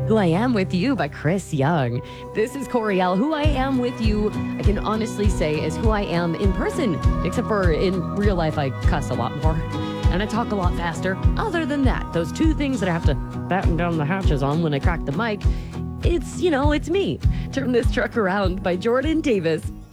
Who I Am With You by Chris Young. This is Coriel. Who I Am With You, I can honestly say, is who I am in person, except for in real life, I cuss a lot more and I talk a lot faster. Other than that, those two things that I have to batten down the hatches on when I crack the mic, it's me. Turn This Truck Around by Jordan Davis.